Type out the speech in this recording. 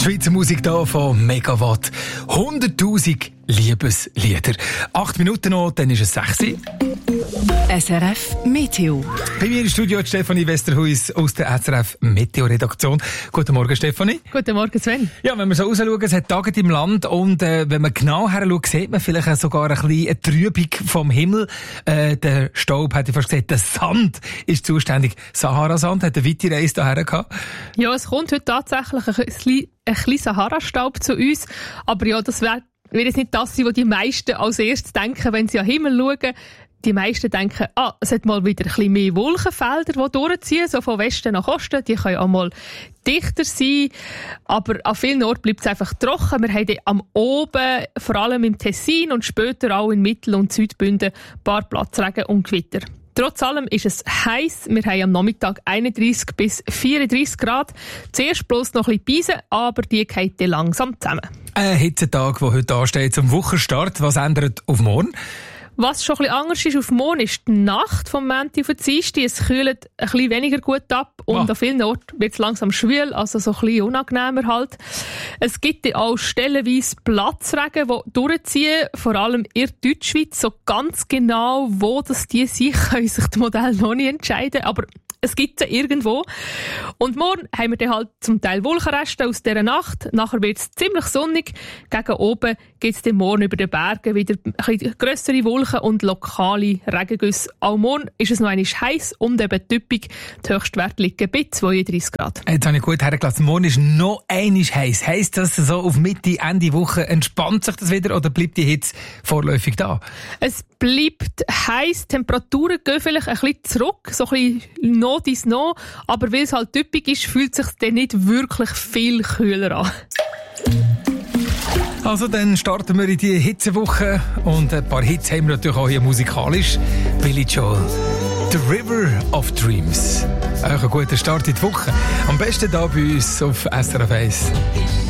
Schweizer Musik hier von Megawatt. 100'000 Liebeslieder. 8 Minuten noch, dann ist es 6 Uhr. SRF Meteo. Bei mir im Studio hat Stefanie Westerhuis aus der SRF Meteo-Redaktion. Guten Morgen, Stefanie. Guten Morgen, Sven. Ja, wenn wir so rausschauen, es hat Tage im Land und wenn man genau her schaut, sieht man vielleicht sogar ein bisschen eine Trübung vom Himmel. Der Staub, hat ich fast gesagt, der Sand ist zuständig. Sahara-Sand hat eine weite Reise hierher gehabt. Ja, es kommt heute tatsächlich ein bisschen Sahara-Staub zu uns. Aber ja, das wird jetzt nicht das sein, was die meisten als erstes denken, wenn sie an den Himmel schauen. Die meisten denken, es hat mal wieder ein bisschen mehr Wolkenfelder, die durchziehen, so von Westen nach Osten. Die können auch mal dichter sein. Aber an vielen Orten bleibt es einfach trocken. Wir haben am Oben, vor allem im Tessin und später auch in Mittel- und Südbünden, ein paar Platzregen und Gewitter. Trotz allem ist es heiß. Wir haben am Nachmittag 31 bis 34 Grad. Zuerst bloß noch ein bisschen Beise, aber die gehen dann langsam zusammen. Ein Hitzetag, der heute ansteht zum Wochenstart. Was ändert auf morgen? Was schon ein bisschen anders ist auf morgen, ist die Nacht vom Montag auf den Dienstag. Es kühlt ein bisschen weniger gut ab und an vielen Orten wird es langsam schwül, also so ein bisschen unangenehmer halt. Es gibt auch stellenweise Platzregen, die durchziehen, vor allem in der Deutschschweiz. So ganz genau, wo das die sind, können sich die Modelle noch nicht entscheiden, aber es gibt sie irgendwo. Und morgen haben wir dann halt zum Teil Wolkenreste aus dieser Nacht. Nachher wird es ziemlich sonnig. Gegen oben gibt es dann morgen über den Bergen wieder ein bisschen grössere Wolken und lokale Regengüsse. Auch morgen ist es noch einmal heiß und eben typisch. Die Höchstwerte liegen bei 32 Grad. Jetzt habe ich gut hergelassen. Morgen ist noch einmal heiß. Heisst das, so auf Mitte, Ende Woche entspannt sich das wieder oder bleibt die Hitze vorläufig da? Es bleibt heiß. Temperaturen gehen vielleicht ein bisschen zurück. So ein bisschen no dies no. Aber weil es halt typisch ist, fühlt es sich dann nicht wirklich viel kühler an. Also, dann starten wir in die Hitzewoche und ein paar Hits haben wir natürlich auch hier musikalisch. Billy Joel, The River of Dreams. Auch ein guter Start in die Woche. Am besten hier bei uns auf SRF 1.